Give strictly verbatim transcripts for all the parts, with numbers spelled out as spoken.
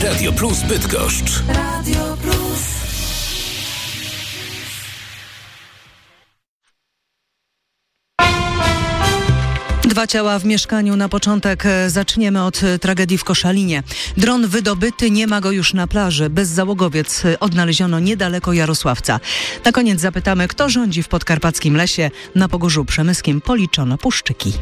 Radio Plus Bydgoszcz. Radio Plus. Dwa ciała w mieszkaniu. Na początek zaczniemy od tragedii w Koszalinie. Dron wydobyty, nie ma go już na plaży. Bezzałogowiec odnaleziono niedaleko Jarosławca. Na koniec zapytamy, kto rządzi w podkarpackim lesie. Na Pogórzu Przemyskim policzono puszczyki.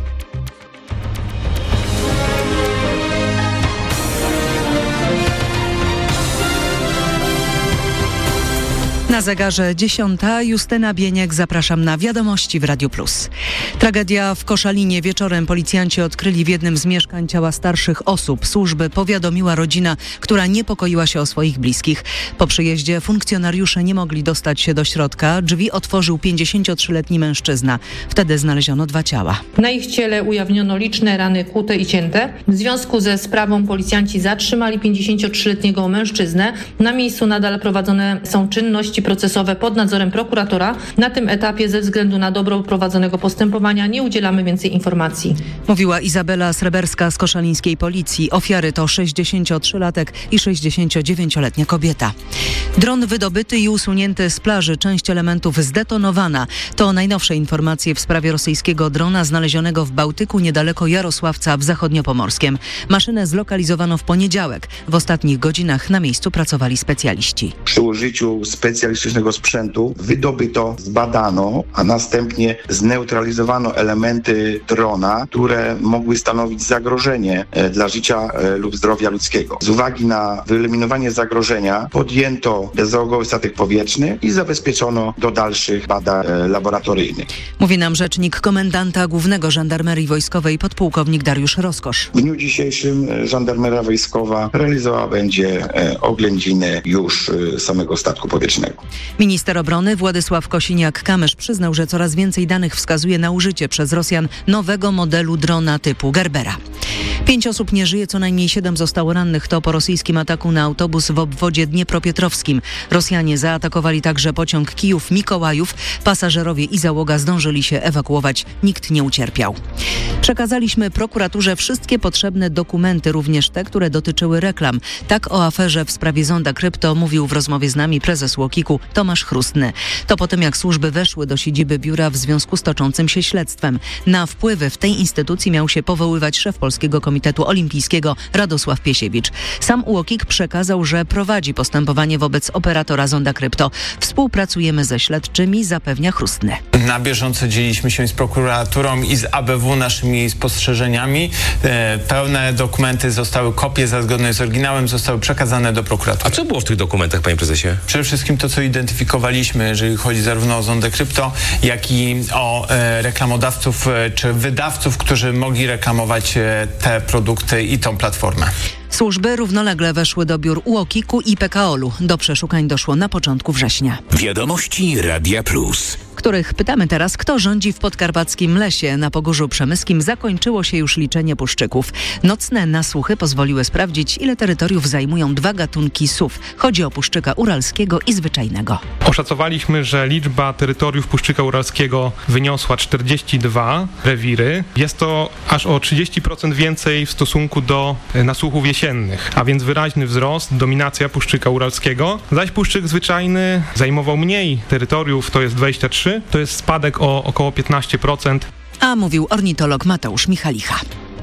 Na zegarze dziesiąta. Justyna Bieniek, zapraszam na wiadomości w Radiu Plus. Tragedia w Koszalinie. Wieczorem policjanci odkryli w jednym z mieszkań ciała starszych osób. Służby powiadomiła rodzina, która niepokoiła się o swoich bliskich. Po przyjeździe funkcjonariusze nie mogli dostać się do środka. Drzwi otworzył pięćdziesięciotrzyletni mężczyzna. Wtedy znaleziono dwa ciała. Na ich ciele ujawniono liczne rany kłute i cięte. W związku ze sprawą policjanci zatrzymali pięćdziesięciotrzyletniego mężczyznę. Na miejscu nadal prowadzone są czynności procesowe pod nadzorem prokuratora. Na tym etapie ze względu na dobro prowadzonego postępowania nie udzielamy więcej informacji. Mówiła Izabela Sreberska z koszalińskiej policji. Ofiary to sześćdziesięciotrzylatek i sześćdziesięciodziewięcioletnia kobieta. Dron wydobyty i usunięty z plaży. Część elementów zdetonowana. To najnowsze informacje w sprawie rosyjskiego drona znalezionego w Bałtyku niedaleko Jarosławca w Zachodniopomorskiem. Maszynę zlokalizowano w poniedziałek. W ostatnich godzinach na miejscu pracowali specjaliści. Przy użyciu specjalistycznego sprzętu wydobyto, zbadano, a następnie zneutralizowano elementy drona, które mogły stanowić zagrożenie dla życia lub zdrowia ludzkiego. Z uwagi na wyeliminowanie zagrożenia podjęto bezzałogowy statek powietrzny i zabezpieczono do dalszych badań laboratoryjnych. Mówi nam rzecznik komendanta głównego Żandarmerii Wojskowej podpułkownik Dariusz Rozkosz. W dniu dzisiejszym Żandarmeria Wojskowa realizowała będzie oględziny już samego statku powietrznego. Minister obrony Władysław Kosiniak-Kamysz przyznał, że coraz więcej danych wskazuje na użycie przez Rosjan nowego modelu drona typu Gerbera. Pięć osób nie żyje, co najmniej siedem zostało rannych. To po rosyjskim ataku na autobus w obwodzie dniepropietrowskim. Rosjanie zaatakowali także pociąg Kijów-Mikołajów. Pasażerowie i załoga zdążyli się ewakuować. Nikt nie ucierpiał. Przekazaliśmy prokuraturze wszystkie potrzebne dokumenty, również te, które dotyczyły reklam. Tak o aferze w sprawie Zonda Krypto mówił w rozmowie z nami prezes UOKiK-u Tomasz Chrustny. To po tym, jak służby weszły do siedziby biura w związku z toczącym się śledztwem. Na wpływy w tej instytucji miał się powoływać szef Polskiego Komitetu Olimpijskiego Radosław Piesiewicz. Sam UOKiK przekazał, że prowadzi postępowanie wobec operatora Zonda Krypto. Współpracujemy ze śledczymi, zapewnia Chrustny. Na bieżąco dzieliliśmy się z prokuraturą i z A B W naszymi spostrzeżeniami. E, pełne dokumenty zostały, kopie zgodne z oryginałem zostały przekazane do prokuratury. A co było w tych dokumentach, panie prezesie? Przede wszystkim to, co identyfikowaliśmy, jeżeli chodzi zarówno o Zondę Krypto, jak i o e, reklamodawców e, czy wydawców, którzy mogli reklamować e, te produkty i tą platformę. Służby równolegle weszły do biur UOKiK-u i P K O L-u. Do przeszukań doszło na początku września. Wiadomości Radia Plus. Których pytamy teraz, kto rządzi w podkarpackim lesie. Na Pogórzu Przemyskim zakończyło się już liczenie puszczyków. Nocne nasłuchy pozwoliły sprawdzić, ile terytoriów zajmują dwa gatunki sów. Chodzi o puszczyka uralskiego i zwyczajnego. Oszacowaliśmy, że liczba terytoriów puszczyka uralskiego wyniosła czterdzieści dwa rewiry. Jest to aż o trzydzieści procent więcej w stosunku do nasłuchów jesiennych, a więc wyraźny wzrost, dominacja puszczyka uralskiego. Zaś puszczyk zwyczajny zajmował mniej terytoriów, to jest dwadzieścia trzy. To jest spadek o około piętnaście procent. A mówił ornitolog Mateusz Michalicha.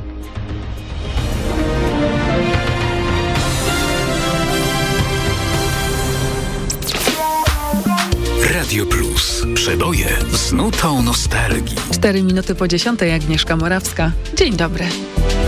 Radio Plus. Przeboje z nutą nostalgii. Cztery minuty po dziesiątej, Agnieszka Morawska. Dzień dobry.